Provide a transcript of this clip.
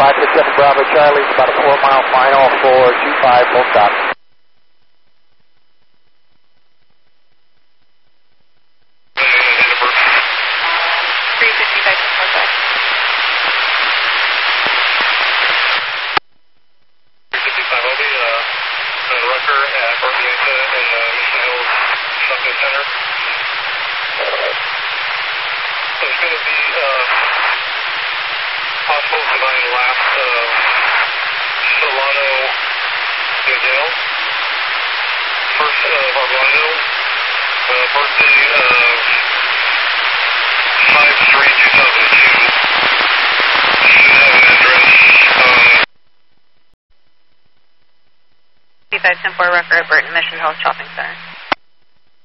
567 Bravo Charlie, it's about a 4-mile final for 25, full stop. Rucker at Burton Mesa in the Mission Hills Shopping Center. So it's going to be possible combined laps of Solano Miguel, first of Armando, birthday of 5/3/2002. Should have an address 2510 Rucker at Burton Mission Hills Shopping Center.